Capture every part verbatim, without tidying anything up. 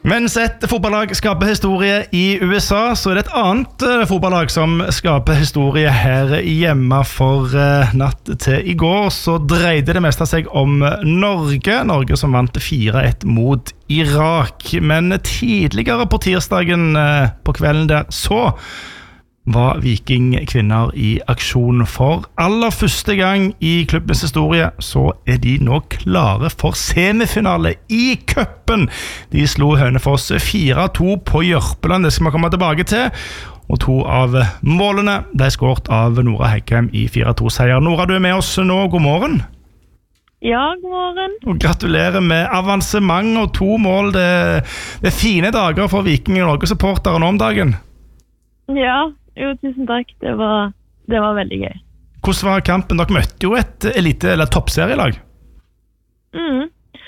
Mens et fotballag skaper historie i U S A, så er det et annet uh, fotballag som skaper historie her hjemme. For uh, natt til i går så dreide det meste seg om Norge. Norge som vant fire ett mot Irak. Men tidligere på tirsdagen uh, på kvelden der så var Viking kvinner i aksjon. For aller første gang i klubbens historie så er de nå klare for semifinale i cupen. De slo Hønefoss fire to på Jørpeland, det skal vi komme tilbake til. Og to av målene ble skåret av Nora Heggheim i fire to seier. Nora, du er med oss nå, god morgen. Ja, god morgen. Og gratulerer med avansement og to mål. Det, det er fine dager for Viking og Norge-supportere nå om dagen. Ja, jo, tusen takk. Det var, det var veldig gøy. Hvordan var kampen? Dere møtte jo et elite- eller toppserielag. Mm.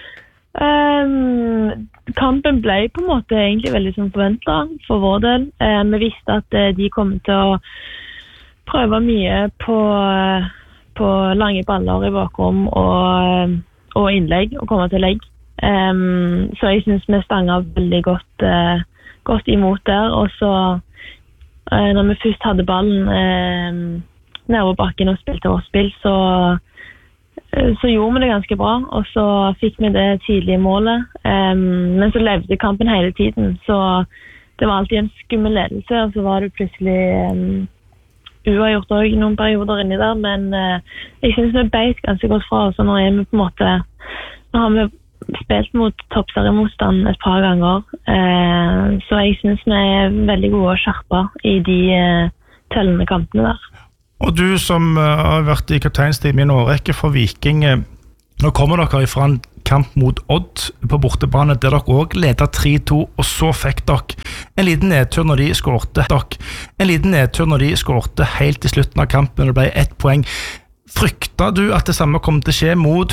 Um, kampen ble på en måte egentlig veldig som forventet for vår del. Uh, vi visste at uh, de kom til å prøve mye på, uh, på lange baller i bakrom og, uh, og innlegg, og komme til legg. Um, så jeg synes vi stanget veldig godt, uh, godt imot der, og så Uh, når vi først hadde ballen uh, nede på bakken og spilte vårt spill, så, uh, så gjorde vi det ganske bra, og så fikk vi det tidlige målet. Um, men så levde kampen hele tiden, så det var alltid en skummel ledelse, og så var det plutselig um, uavgjort også noen perioder inni der, men uh, jeg synes vi beit ganske godt fra oss, og nå er vi på en måte, nå har vi spilt mot toppseriemotstand et par ganger, eh, så jeg synes vi er veldig gode og skjerpa i de eh, tellende kampene der. Og du som uh, har vært i kapteinsteam i en årrekke for Viking, eh, nå kommer dere fra en kamp mot Odd på bortebane, der dere også ledet tre to, og så fikk dere en liten nedtur når de skårte. Dere, en liten nedtur når de skårte helt i slutten av kampen, og det ble ett poeng. Frykta du at det samme kom til å skje mot